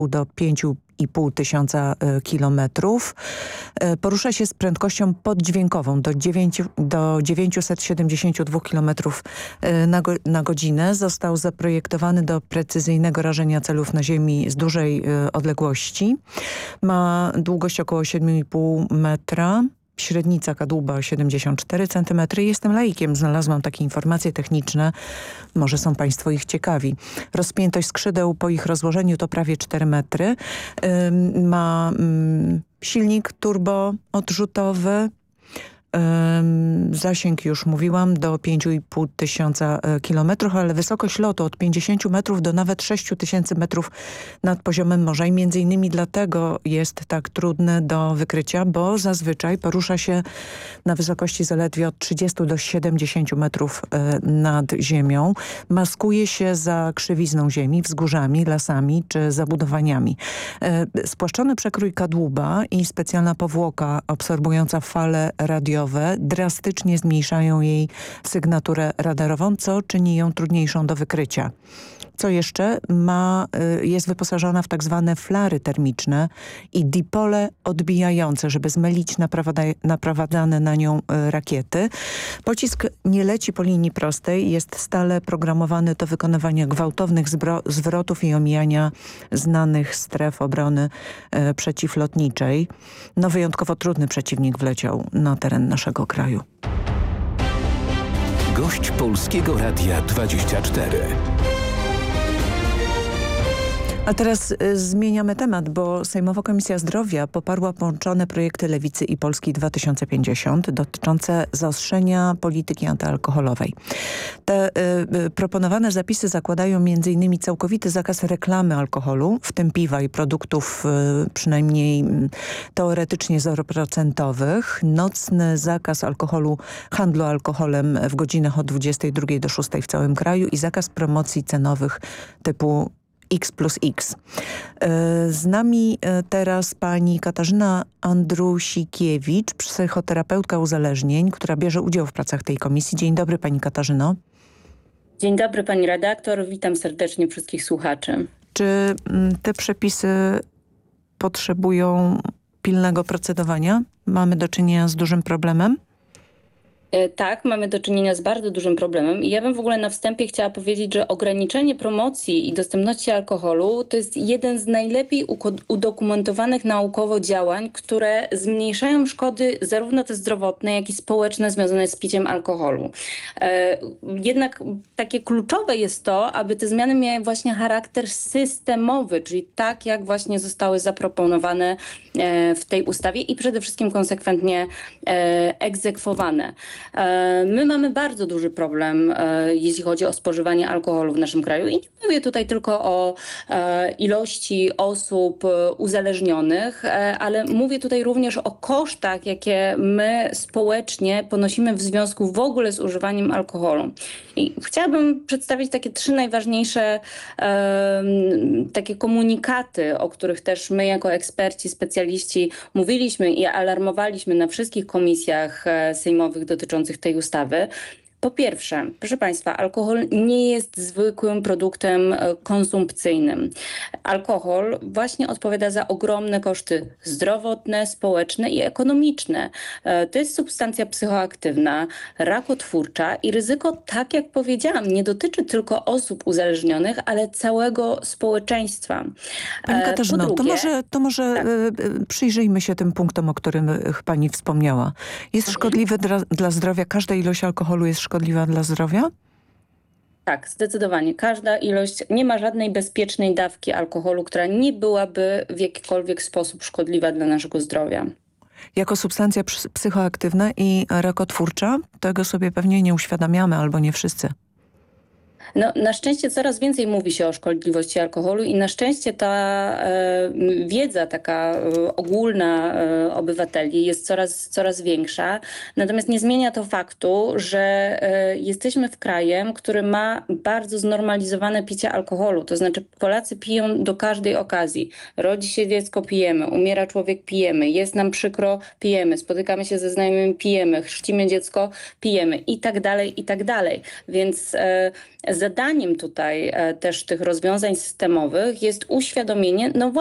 do 5,5 tysiąca kilometrów. Porusza się z prędkością poddźwiękową do 972 kilometrów na godzinę. Został zaprojektowany do precyzyjnego rażenia celów na Ziemi z dużej odległości. Ma długość około 7,5 metra. Średnica kadłuba 74 cm. Jestem laikiem, znalazłam takie informacje techniczne. Może są Państwo ich ciekawi. Rozpiętość skrzydeł po ich rozłożeniu to prawie 4 metry. Ma silnik turbo odrzutowy. Zasięg już mówiłam do 5,5 tysiąca kilometrów, ale wysokość lotu od 50 metrów do nawet 6 tysięcy metrów nad poziomem morza i między innymi dlatego jest tak trudny do wykrycia, bo zazwyczaj porusza się na wysokości zaledwie od 30 do 70 metrów nad ziemią. Maskuje się za krzywizną ziemi, wzgórzami, lasami czy zabudowaniami. Spłaszczony przekrój kadłuba i specjalna powłoka absorbująca fale radiowe drastycznie zmniejszają jej sygnaturę radarową, co czyni ją trudniejszą do wykrycia. Co jeszcze? Jest wyposażona w tak zwane flary termiczne i dipole odbijające, żeby zmylić naprowadzane na nią rakiety. Pocisk nie leci po linii prostej, jest stale programowany do wykonywania gwałtownych zwrotów i omijania znanych stref obrony przeciwlotniczej. No wyjątkowo trudny przeciwnik wleciał na teren naszego kraju. Gość Polskiego Radia 24. A teraz zmieniamy temat, bo Sejmowa Komisja Zdrowia poparła połączone projekty Lewicy i Polski 2050 dotyczące zaostrzenia polityki antyalkoholowej. Te proponowane zapisy zakładają m.in. całkowity zakaz reklamy alkoholu, w tym piwa i produktów przynajmniej teoretycznie 0%, nocny zakaz alkoholu, handlu alkoholem w godzinach od 22 do 6 w całym kraju i zakaz promocji cenowych typu X+X. Z nami teraz pani Katarzyna Andrusikiewicz, psychoterapeutka uzależnień, która bierze udział w pracach tej komisji. Dzień dobry pani Katarzyno. Dzień dobry pani redaktor, witam serdecznie wszystkich słuchaczy. Czy te przepisy potrzebują pilnego procedowania? Mamy do czynienia z dużym problemem? Tak, mamy do czynienia z bardzo dużym problemem i ja bym w ogóle na wstępie chciała powiedzieć, że ograniczenie promocji i dostępności alkoholu to jest jeden z najlepiej udokumentowanych naukowo działań, które zmniejszają szkody zarówno te zdrowotne, jak i społeczne związane z piciem alkoholu. Jednak takie kluczowe jest to, aby te zmiany miały właśnie charakter systemowy, czyli tak jak właśnie zostały zaproponowane w tej ustawie i przede wszystkim konsekwentnie egzekwowane. My mamy bardzo duży problem, jeśli chodzi o spożywanie alkoholu w naszym kraju i nie mówię tutaj tylko o ilości osób uzależnionych, ale mówię tutaj również o kosztach, jakie my społecznie ponosimy w związku w ogóle z używaniem alkoholu. I chciałabym przedstawić takie 3 najważniejsze takie komunikaty, o których też my jako eksperci, specjaliści mówiliśmy i alarmowaliśmy na wszystkich komisjach sejmowych dotyczących tej ustawy. Po pierwsze, proszę Państwa, alkohol nie jest zwykłym produktem konsumpcyjnym. Alkohol właśnie odpowiada za ogromne koszty zdrowotne, społeczne i ekonomiczne. To jest substancja psychoaktywna, rakotwórcza i ryzyko, tak jak powiedziałam, nie dotyczy tylko osób uzależnionych, ale całego społeczeństwa. Pani Katarzyno, drugie, to może tak. Przyjrzyjmy się tym punktom, o których pani wspomniała. Jest szkodliwy dla zdrowia, każda ilość alkoholu jest szkodliwa dla zdrowia? Tak, zdecydowanie. Każda ilość, nie ma żadnej bezpiecznej dawki alkoholu, która nie byłaby w jakikolwiek sposób szkodliwa dla naszego zdrowia. Jako substancja psychoaktywna i rakotwórcza? Tego sobie pewnie nie uświadamiamy, albo nie wszyscy. No, na szczęście coraz więcej mówi się o szkodliwości alkoholu i na szczęście ta wiedza taka ogólna obywateli jest coraz większa. Natomiast nie zmienia to faktu, że jesteśmy w krajem, który ma bardzo znormalizowane picie alkoholu. To znaczy Polacy piją do każdej okazji. Rodzi się dziecko, pijemy. Umiera człowiek, pijemy. Jest nam przykro, pijemy. Spotykamy się ze znajomymi, pijemy. Chrzcimy dziecko, pijemy. I tak dalej, i tak dalej. Więc zadaniem tutaj też tych rozwiązań systemowych jest uświadomienie, no